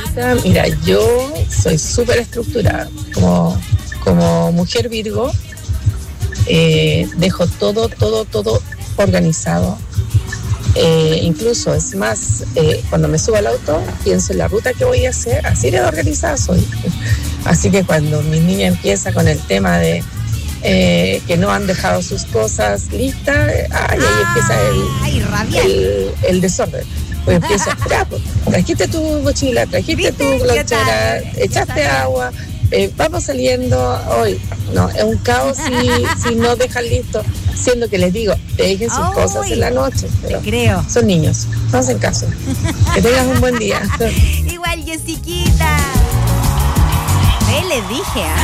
organizada, mira, yo soy súper estructurada. Como mujer Virgo, dejo todo organizado. Incluso, es más, cuando me subo al auto, pienso en la ruta que voy a hacer, así de organizada soy. Así que cuando mi niña empieza con el tema de que no han dejado sus cosas listas, ahí empieza el desorden. Pues empiezo, ya, pues, trajiste tu mochila, trajiste tu lonchera, echaste agua, vamos saliendo hoy. No, es un caos si no dejan listo, siendo que les digo, dejen sus cosas en la noche. Pero creo. Son niños, no hacen caso. Que tengas un buen día. Igual, Jessiquita. Le dije,